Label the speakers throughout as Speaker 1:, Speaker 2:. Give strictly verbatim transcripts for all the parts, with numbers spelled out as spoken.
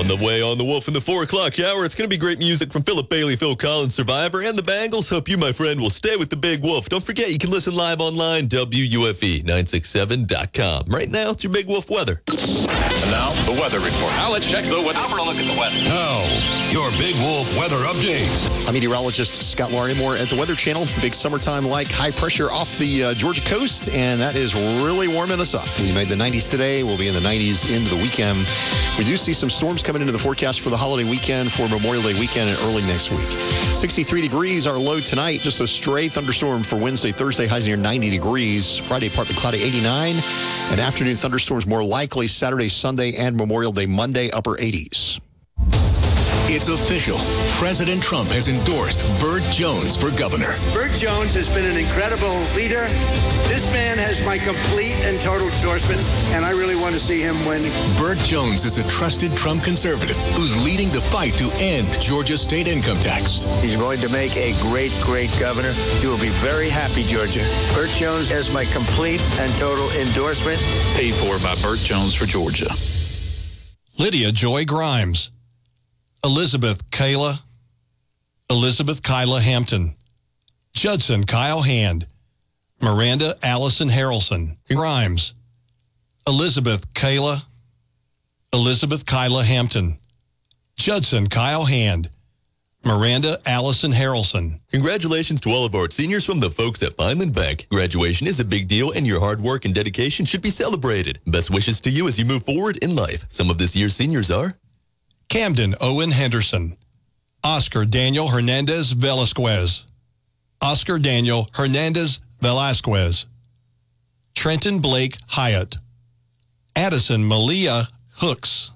Speaker 1: On the way on The Wolf in the four o'clock hour, it's going to be great music from Philip Bailey, Phil Collins, Survivor, and the Bangles. Hope you, my friend, will stay with the Big Wolf. Don't forget, you can listen live online, W U F E nine sixty-seven dot com. Right now, it's your Big Wolf weather.
Speaker 2: And now, the weather report. Now let's check the weather. Now for a look at the weather.
Speaker 3: Now, your Big Wolf weather update.
Speaker 4: I'm meteorologist Scott Larimore at the Weather Channel. Big summertime-like high pressure off the uh, Georgia coast, and that is really warming us up. We made the nineties today. We'll be in the nineties into the weekend. We do see some storms coming into the forecast for the holiday weekend, for Memorial Day weekend, and early next week. sixty-three degrees our low tonight. Just a stray thunderstorm for Wednesday, Thursday, highs near ninety degrees. Friday, partly cloudy, eighty-nine. And afternoon thunderstorms more likely Saturday, Sunday, and Memorial Day Monday, upper eighties.
Speaker 3: It's official. President Trump has endorsed Burt Jones for governor.
Speaker 5: Burt Jones has been an incredible leader. This man has my complete and total endorsement, and I really want to see him win.
Speaker 3: Burt Jones is a trusted Trump conservative who's leading the fight to end Georgia's state income tax.
Speaker 5: He's going to make a great, great governor. You will be very happy, Georgia. Burt Jones has my complete and total endorsement.
Speaker 2: Paid for by Burt Jones for Georgia.
Speaker 6: Lydia Joy Grimes. Elizabeth Kayla, Elizabeth Kyla Hampton, Judson Kyle Hand, Miranda Allison Harrelson, Grimes, Elizabeth Kayla, Elizabeth Kyla Hampton, Judson Kyle Hand, Miranda Allison Harrelson.
Speaker 1: Congratulations to all of our seniors from the folks at Vineland Bank. Graduation is a big deal, and your hard work and dedication should be celebrated. Best wishes to you as you move forward in life. Some of this year's seniors are
Speaker 6: Camden Owen Henderson, Oscar Daniel Hernandez Velasquez, Oscar Daniel Hernandez Velasquez, Trenton Blake Hyatt, Addison Malia Hooks.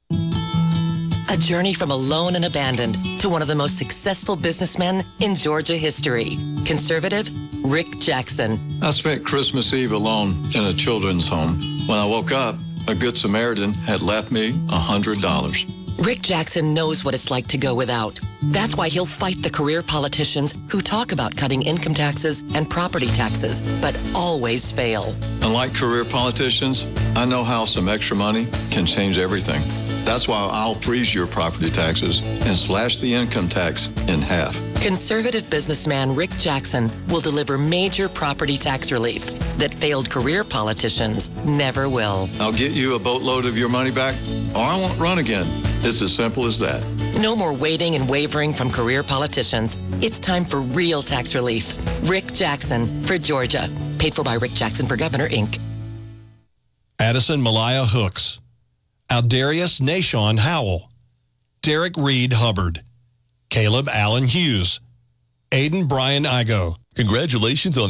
Speaker 7: A journey from alone and abandoned to one of the most successful businessmen in Georgia history. Conservative Rick Jackson.
Speaker 8: I spent Christmas Eve alone in a children's home. When I woke up, a Good Samaritan had left me one hundred dollars.
Speaker 7: Rick Jackson knows what it's like to go without. That's why he'll fight the career politicians who talk about cutting income taxes and property taxes, but always fail.
Speaker 8: Unlike career politicians, I know how some extra money can change everything. That's why I'll freeze your property taxes and slash the income tax in half.
Speaker 7: Conservative businessman Rick Jackson will deliver major property tax relief that failed career politicians never will.
Speaker 8: I'll get you a boatload of your money back, or I won't run again. It's as simple as that.
Speaker 7: No more waiting and wavering from career politicians. It's time for real tax relief. Rick Jackson for Georgia. Paid for by Rick Jackson for Governor, Incorporated.
Speaker 6: Addison Malaya Hooks, Aldarius Nashon Howell, Derek Reed Hubbard, Caleb Allen Hughes, Aiden Brian Igo.
Speaker 1: congratulations on